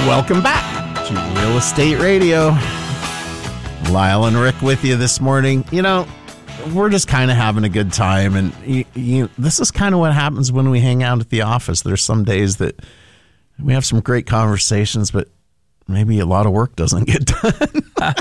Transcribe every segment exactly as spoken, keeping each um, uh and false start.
Welcome back to Real Estate Radio. Lyle and Rick with you this morning. You know, we're just kind of having a good time, and you, you, this is kind of what happens when we hang out at the office. There's some days that we have some great conversations, but maybe a lot of work doesn't get done.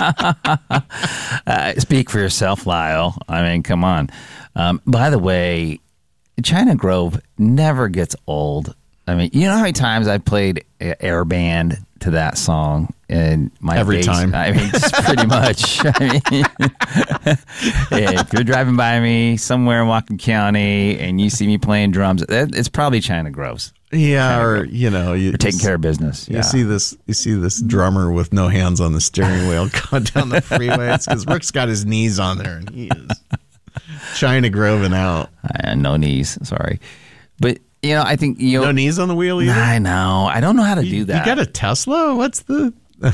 uh, speak for yourself, Lyle. I mean, come on. Um, by the way, China Grove never gets old. I mean, you know how many times I played Air Band to that song in my every days? time. I mean, just pretty much. I mean, if you're driving by me somewhere in Whatcom County and you see me playing drums, it's probably China Grove's. Yeah, China or Grove. you know, you We're taking care of business. You Yeah. see this, you see this drummer with no hands on the steering wheel going down the freeway. It's because Rick's got his knees on there, and he is China Groving out. Uh, no knees, sorry, but. You know, I think you know, no knees on the wheel either. I know. I don't know how to you, do that. You got a Tesla? What's the?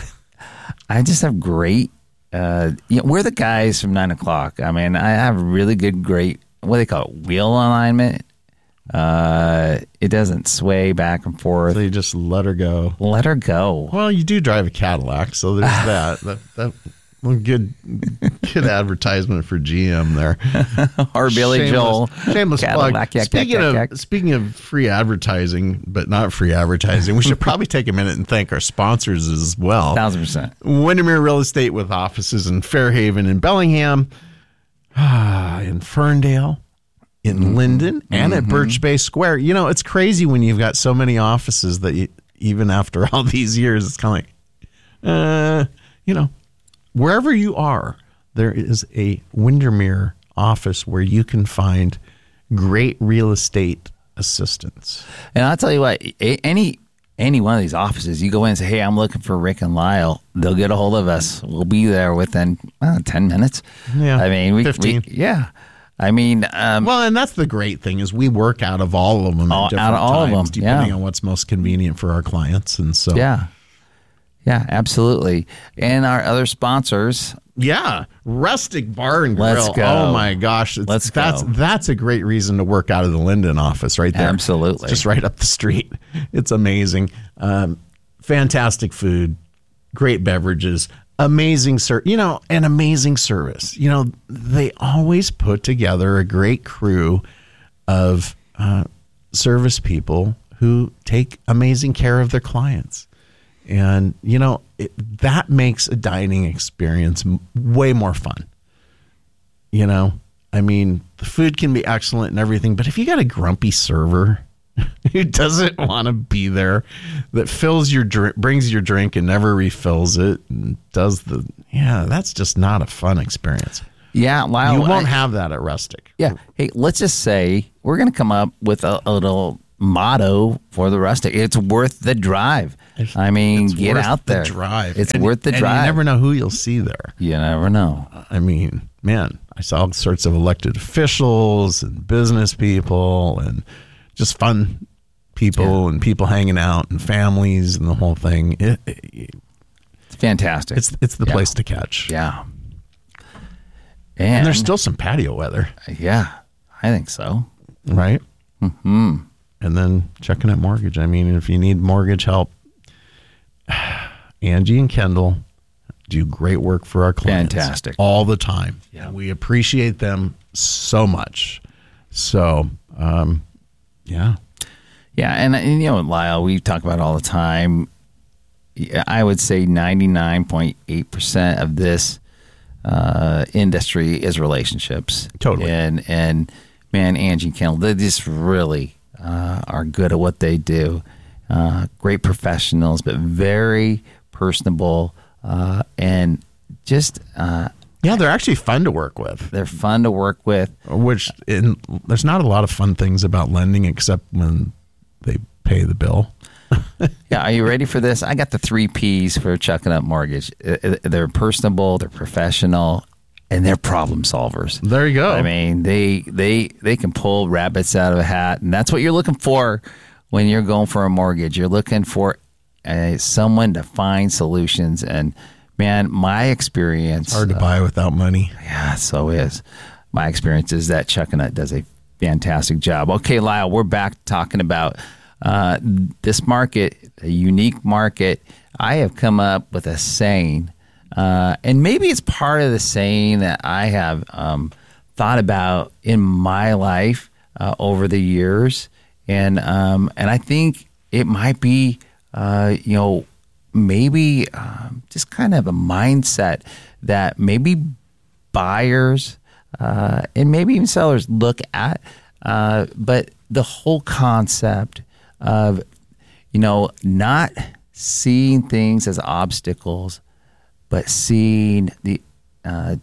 I just have great. Uh, you know, we're the guys from nine o'clock. I mean, I have really good, great. What do they call it? Wheel alignment. Uh, it doesn't sway back and forth. So you just let her go. Let her go. Well, you do drive a Cadillac, so there's that. that that well, good, good advertisement for G M there. Or Billy shameless, Joel. Shameless Cadillac, plug. yak, speaking yak, of yak, yak. speaking of free advertising, but not free advertising, we should probably take a minute and thank our sponsors as well. Thousand percent. Windermere Real Estate with offices in Fairhaven and Bellingham, ah, in Ferndale, in mm-hmm. Linden, and mm-hmm. at Birch Bay Square. You know, it's crazy when you've got so many offices that you, even after all these years, it's kind of like, uh, you know, wherever you are, there is a Windermere office where you can find great real estate assistance. And I'll tell you what, any any one of these offices, you go in and say, hey, I'm looking for Rick and Lyle. They'll get a hold of us. We'll be there within uh, ten minutes. Yeah, I mean, we, fifteen. We, yeah. I mean, um, well, and that's the great thing is we work out of all of them all, at different out of all times, of them, depending yeah. on what's most convenient for our clients. And so, yeah, yeah, absolutely. And our other sponsors. Yeah, Rustic Bar and Grill. Let's go. Oh my gosh, it's, Let's that's go. that's a great reason to work out of the Linden office right there. Absolutely, it's just right up the street. It's amazing, um, fantastic food, great beverages, amazing ser- You know, an amazing service. You know, they always put together a great crew of uh, service people who take amazing care of their clients. And, you know, it, that makes a dining experience m- way more fun. You know, I mean, the food can be excellent and everything, but if you got a grumpy server who doesn't want to be there, that fills your drink, brings your drink and never refills it, and does the, yeah, that's just not a fun experience. Yeah, Lyle, you won't I, have that at Rustic. Yeah. Hey, let's just say we're going to come up with a, a little motto for the Rustic. It's worth the drive. I mean, it's get out there. The drive. It's and, worth the and drive. You never know who you'll see there. You never know. I mean, man, I saw all sorts of elected officials and business people and just fun people yeah. and people hanging out and families and the whole thing. It, it, it's fantastic. It's it's the yeah. place to catch. Yeah. And, and there's still some patio weather. Yeah, I think so. Right? Mm-hmm. And then checking at mortgage. I mean, if you need mortgage help, Angie and Kendall do great work for our clients. Fantastic. All the time. Yeah. We appreciate them so much. So, um, yeah. Yeah, and, and you know, Lyle, we talk about it all the time. I would say ninety-nine point eight percent of this uh, industry is relationships. Totally. And, and man, Angie and Kendall, they just really uh, are good at what they do. Uh, great professionals, but very personable uh, and just... Uh, yeah, they're actually fun to work with. They're fun to work with. Which, in, there's not a lot of fun things about lending except when they pay the bill. Yeah, are you ready for this? I got the three P's for Chucking Up Mortgage. They're personable, they're professional, and they're problem solvers. There you go. I mean, they they they can pull rabbits out of a hat, and that's what you're looking for when you're going for a mortgage. You're looking for uh, someone to find solutions. And man, my experience, it's hard to uh, buy without money. Yeah, so is. My experience is that Chucking Up does a fantastic job. Okay, Lyle, we're back talking about uh, this market, a unique market, I have come up with a saying, uh, and maybe it's part of the saying that I have um, thought about in my life uh, over the years, and um, and I think it might be, uh, you know, maybe um, just kind of a mindset that maybe buyers uh, and maybe even sellers look at, uh, but the whole concept of, you know, not seeing things as obstacles, but seeing the, uh,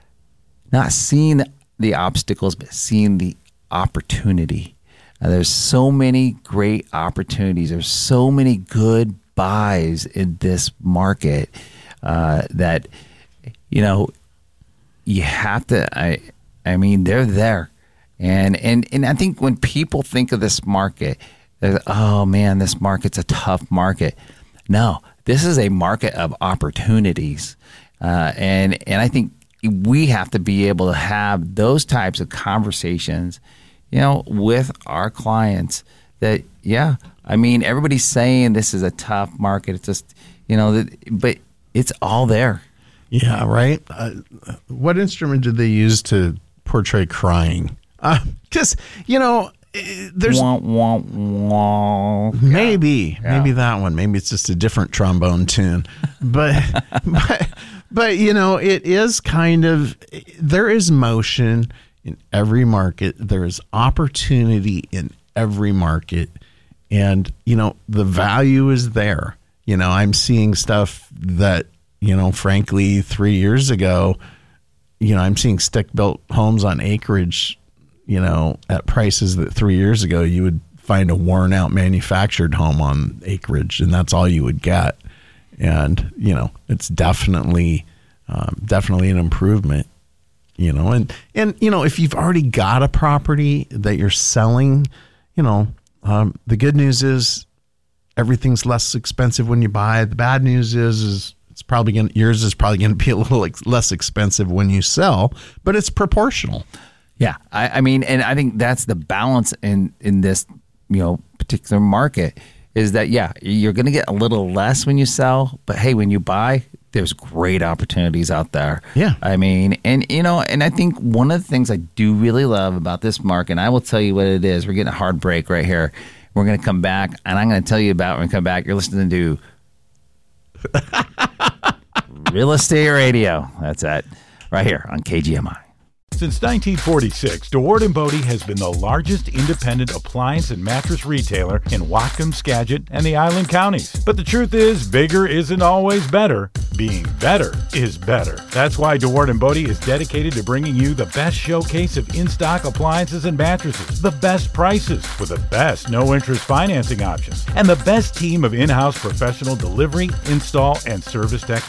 not seeing the obstacles, but seeing the opportunity. Uh, there's so many great opportunities. There's so many good buys in this market uh, that, you know, you have to, I, I mean, they're there. And, and, and I think when people think of this market, they're, oh man, this market's a tough market. No, this is a market of opportunities. Uh, and, and I think we have to be able to have those types of conversations, you know, with our clients that, yeah, I mean, everybody's saying this is a tough market. It's just, you know, but it's all there. Yeah, right. Uh, what instrument did they use to portray crying? Because, uh, you know, there's wah, wah, wah. maybe, yeah. maybe that one. Maybe it's just a different trombone tune. But, but, but, you know, it is kind of, there is motion in every market. There is opportunity in every market. And, you know, the value is there. You know, I'm seeing stuff that, you know, frankly, three years ago, you know, I'm seeing stick-built homes on acreage, you know, at prices that three years ago you would find a worn-out manufactured home on acreage, and that's all you would get. And, you know, it's definitely, um, definitely an improvement, you know. And, and, you know, if you've already got a property that you're selling, you know, um, the good news is everything's less expensive when you buy. The bad news is, is it's probably going yours is probably going to be a little ex- less expensive when you sell, but it's proportional. Yeah, I, I mean, and I think that's the balance in in this, you know, particular market is that, yeah, you're going to get a little less when you sell, but hey, when you buy, there's great opportunities out there. Yeah, I mean, and you know, and I think one of the things I do really love about this market, and I will tell you what it is. We're getting a hard break right here. We're going to come back, and I'm going to tell you about when we come back. You're listening to Real Estate Radio. That's it, right here on K G M I. Since nineteen forty-six, DeWard and Bodie has been the largest independent appliance and mattress retailer in Whatcom, Skagit, and the Island Counties. But the truth is, bigger isn't always better. Being better is better. That's why DeWard and Bodie is dedicated to bringing you the best showcase of in-stock appliances and mattresses, the best prices with the best no-interest financing options, and the best team of in-house professional delivery, install, and service technicians.